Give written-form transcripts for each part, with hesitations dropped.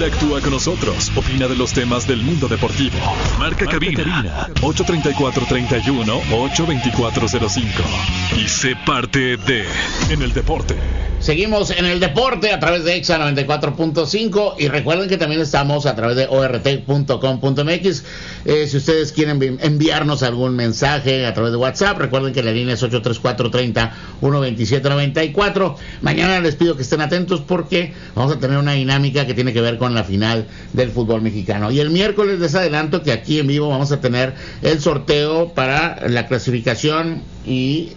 Interactúa con nosotros. Opina de los temas del mundo deportivo. Marca cabina 834-31-82405. Y sé parte de En el Deporte. Seguimos en el deporte a través de EXA 94.5 y recuerden que también estamos a través de ort.com.mx. Si ustedes quieren enviarnos algún mensaje a través de WhatsApp, recuerden que la línea es 834-30-127-94. Mañana les pido que estén atentos porque vamos a tener una dinámica que tiene que ver con la final del fútbol mexicano. Y el miércoles les adelanto que aquí en vivo vamos a tener el sorteo para la clasificación y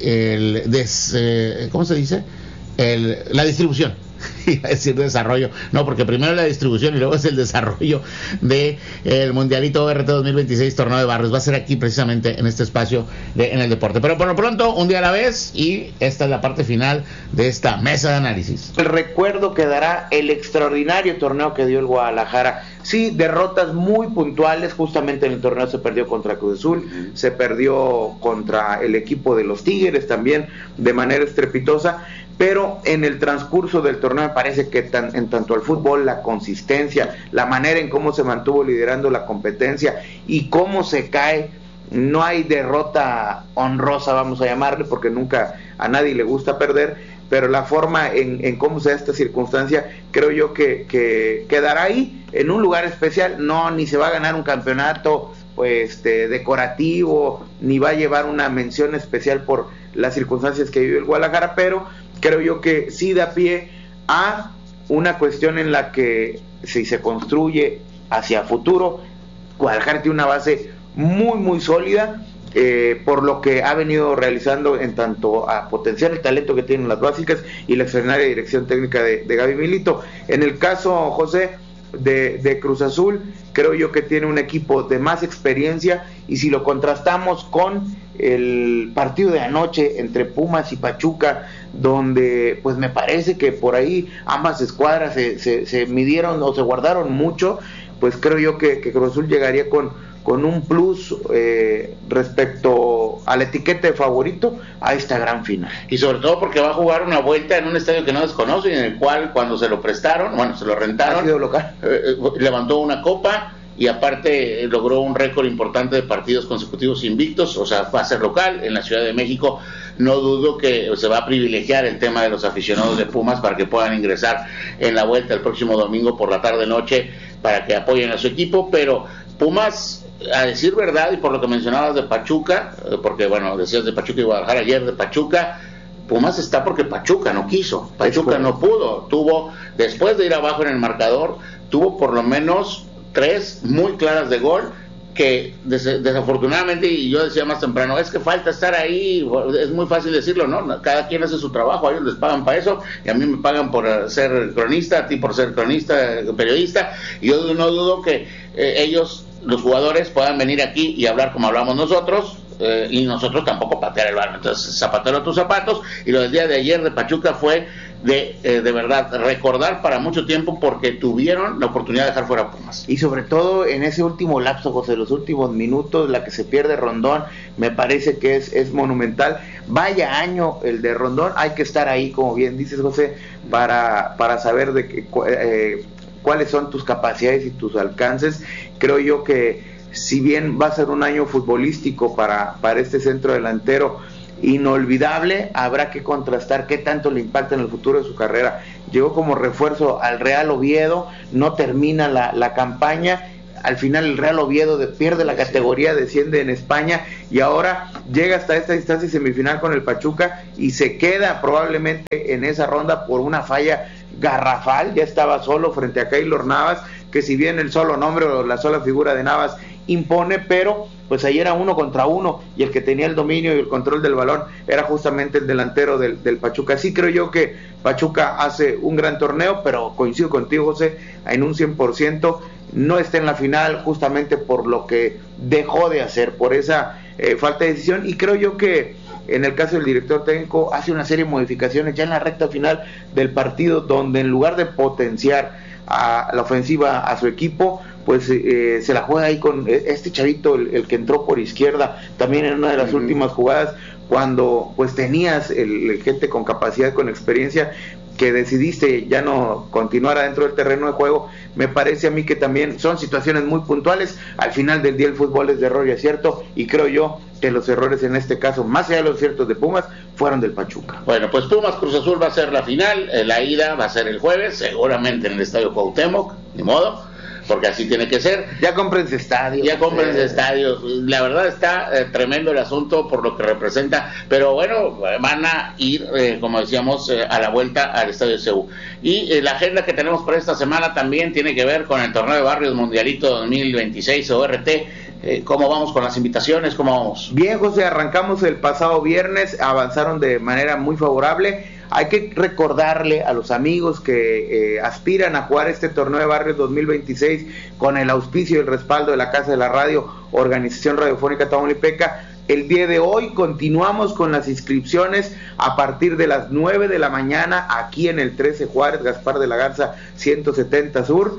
¿cómo se dice? La distribución. Iba a decir desarrollo, no, porque primero la distribución y luego es el desarrollo de el Mundialito ORT 2026 Torneo de Barrios. Va a ser aquí precisamente en este espacio en el deporte, pero por lo pronto un día a la vez, y esta es la parte final de esta mesa de análisis. El recuerdo quedará el extraordinario torneo que dio el Guadalajara. Sí, derrotas muy puntuales. Justamente en el torneo se perdió contra Cruz Azul, se perdió contra el equipo de los Tigres también de manera estrepitosa, pero en el transcurso del torneo me parece que en tanto al fútbol, la consistencia, la manera en cómo se mantuvo liderando la competencia y cómo se cae, no hay derrota honrosa, vamos a llamarle, porque nunca a nadie le gusta perder, pero la forma en cómo se da esta circunstancia, creo yo que quedará ahí en un lugar especial. No, ni se va a ganar un campeonato pues decorativo, ni va a llevar una mención especial por las circunstancias que vive el Guadalajara, pero creo yo que sí da pie a una cuestión en la que si se construye hacia futuro, Guadalajara tiene una base muy muy sólida, por lo que ha venido realizando en tanto a potenciar el talento que tienen las básicas y la extraordinaria dirección técnica de Gaby Milito. En el caso, José, de Cruz Azul, creo yo que tiene un equipo de más experiencia, y si lo contrastamos con el partido de anoche entre Pumas y Pachuca, donde pues me parece que por ahí ambas escuadras se midieron o se guardaron mucho, pues creo yo que Cruz Azul llegaría con un plus respecto a la etiqueta de favorito a esta gran final. Y sobre todo porque va a jugar una vuelta en un estadio que no desconoce, y en el cual cuando se lo prestaron, bueno, se lo rentaron, ha sido local, levantó una copa y aparte logró un récord importante de partidos consecutivos invictos. O sea, va a ser local en la Ciudad de México. No dudo que se va a privilegiar el tema de los aficionados de Pumas para que puedan ingresar en la vuelta el próximo domingo por la tarde-noche para que apoyen a su equipo, pero Pumas, a decir verdad, y por lo que mencionabas de Pachuca, porque bueno, decías de Pachuca y Guadalajara, ayer de Pachuca, Pumas está porque Pachuca no quiso, Pachuca no pudo, tuvo, después de ir abajo en el marcador, tuvo por lo menos 3 muy claras de gol, que desafortunadamente, y yo decía más temprano, es que falta estar ahí, es muy fácil decirlo, ¿no? Cada quien hace su trabajo, a ellos les pagan para eso, y a mí me pagan por ser cronista, a ti por ser cronista, periodista, y yo no dudo que ellos, los jugadores, puedan venir aquí y hablar como hablamos nosotros, y nosotros tampoco patear el balón. Entonces, zapatero a tus zapatos, y lo del día de ayer de Pachuca fue de verdad recordar para mucho tiempo, porque tuvieron la oportunidad de dejar fuera a Pumas. Y sobre todo en ese último lapso, José, los últimos minutos, la que se pierde Rondón, me parece que es monumental. Vaya año el de Rondón, hay que estar ahí, como bien dices, José, para saber de que, cuáles son tus capacidades y tus alcances. Creo yo que si bien va a ser un año futbolístico para este centro delantero inolvidable, habrá que contrastar qué tanto le impacta en el futuro de su carrera. Llegó como refuerzo al Real Oviedo, no termina la campaña, al final el Real Oviedo pierde la categoría, desciende en España, y ahora llega hasta esta instancia semifinal con el Pachuca y se queda probablemente en esa ronda por una falla garrafal. Ya estaba solo frente a Keylor Navas, que si bien el solo nombre o la sola figura de Navas impone, pero pues ahí era 1 contra 1, y el que tenía el dominio y el control del balón era justamente el delantero del Pachuca. Sí creo yo que Pachuca hace un gran torneo, pero coincido contigo, José, en un 100%, no está en la final justamente por lo que dejó de hacer, por esa falta de decisión, y creo yo que en el caso del director técnico hace una serie de modificaciones ya en la recta final del partido, donde en lugar de potenciar a la ofensiva a su equipo, pues se la juega ahí con este chavito, el que entró por izquierda, también en una de las últimas jugadas, cuando pues tenías el gente con capacidad, con experiencia, que decidiste ya no continuar adentro del terreno de juego, me parece a mí que también son situaciones muy puntuales. Al final del día el fútbol es de error y acierto, y creo yo que los errores en este caso, más allá de los aciertos de Pumas, fueron del Pachuca. Bueno, pues Pumas Cruz Azul va a ser la final, la ida va a ser el jueves, seguramente en el Estadio Cuauhtémoc, ni modo, porque así tiene que ser. Ya cómprense estadios. Ya cómprense estadios. La verdad está tremendo el asunto por lo que representa, pero bueno, van a ir, como decíamos, a la vuelta al Estadio CU. Y la agenda que tenemos para esta semana también tiene que ver con el Torneo de Barrios Mundialito 2026 ORT. ¿Cómo vamos con las invitaciones? ¿Cómo vamos? Bien, José, arrancamos el pasado viernes, avanzaron de manera muy favorable. Hay que recordarle a los amigos que aspiran a jugar este torneo de barrios 2026 con el auspicio y el respaldo de la Casa de la Radio, Organización Radiofónica Tamaulipeca. El día de hoy continuamos con las inscripciones a partir de las 9 de la mañana aquí en el 13 Juárez, Gaspar de la Garza 170 Sur.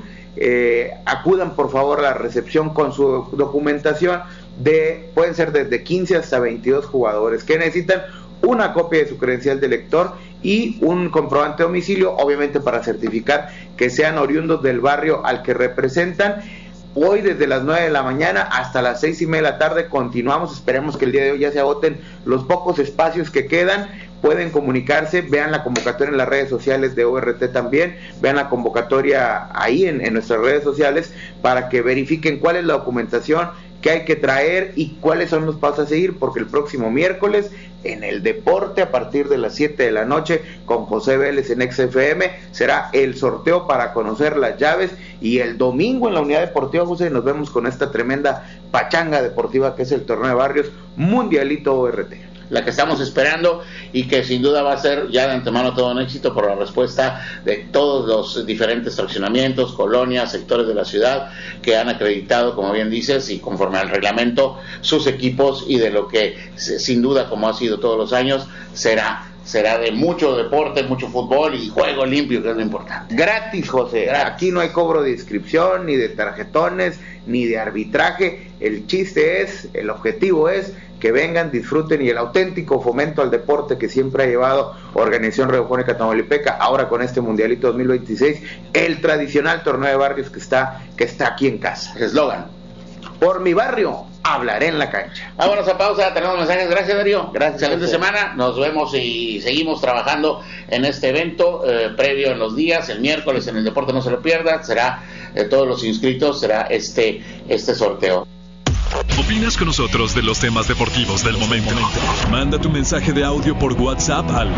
Acudan por favor a la recepción con su documentación, pueden ser desde 15 hasta 22 jugadores que necesitan una copia de su credencial de lector y un comprobante de domicilio, obviamente para certificar que sean oriundos del barrio al que representan. Hoy desde las 9 de la mañana hasta las 6:30 de la tarde continuamos, esperemos que el día de hoy ya se agoten los pocos espacios que quedan. Pueden comunicarse, vean la convocatoria en las redes sociales de ORT también, vean la convocatoria ahí en nuestras redes sociales para que verifiquen cuál es la documentación que hay que traer y cuáles son los pasos a seguir, porque el próximo miércoles en el deporte a partir de las 7 de la noche con José Vélez en XFM será el sorteo para conocer las llaves, y el domingo en la unidad deportiva, José, nos vemos con esta tremenda pachanga deportiva que es el Torneo de Barrios Mundialito ORT. La que estamos esperando y que sin duda va a ser ya de antemano todo un éxito por la respuesta de todos los diferentes fraccionamientos, colonias, sectores de la ciudad que han acreditado, como bien dices, y conforme al reglamento, sus equipos, y de lo que sin duda, como ha sido todos los años, será de mucho deporte, mucho fútbol y juego limpio, que es lo importante. Gratis, José. Gratis. Aquí no hay cobro de inscripción, ni de tarjetones, ni de arbitraje. El chiste es, el objetivo es que vengan, disfruten, y el auténtico fomento al deporte que siempre ha llevado Organización Radiofónica Tamaulipeca, ahora con este Mundialito 2026, el tradicional torneo de barrios que está aquí en casa. Eslogan: por mi barrio hablaré en la cancha. Vámonos a pausa, tenemos mensajes. Gracias, Darío. Gracias. Excelente semana. Nos vemos y seguimos trabajando en este evento previo en los días. El miércoles en el deporte no se lo pierdan. Será todos los inscritos, será este sorteo. ¿Opinas con nosotros de los temas deportivos del momento? Manda tu mensaje de audio por WhatsApp al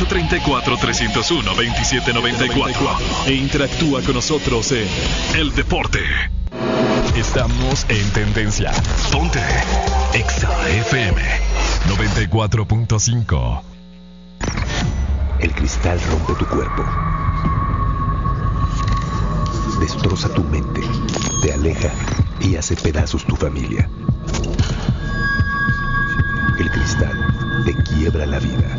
834-301-2794 e interactúa con nosotros en El Deporte. Estamos en tendencia. Ponte Exa FM 94.5. El cristal rompe tu cuerpo, destroza tu mente, te aleja y hace pedazos tu familia. El cristal te quiebra la vida.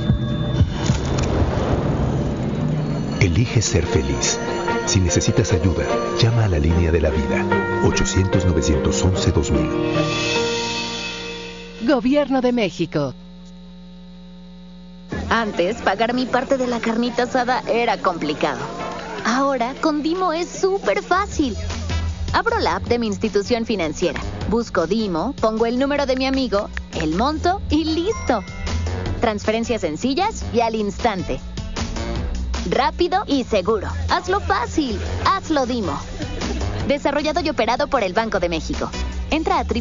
Elige ser feliz. Si necesitas ayuda, llama a la línea de la vida, 800-911-2000. Gobierno de México. Antes, pagar mi parte de la carnita asada era complicado. Ahora, con Dimo es súper fácil. Abro la app de mi institución financiera, busco Dimo, pongo el número de mi amigo, el monto y listo. Transferencias sencillas y al instante. Rápido y seguro. Hazlo fácil. Hazlo Dimo. Desarrollado y operado por el Banco de México. Entra a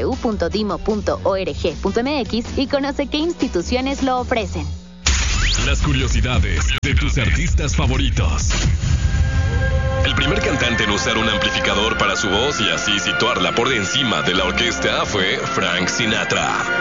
www.dimo.org.mx y conoce qué instituciones lo ofrecen. Las curiosidades de tus artistas favoritos. El primer cantante en usar un amplificador para su voz y así situarla por encima de la orquesta fue Frank Sinatra.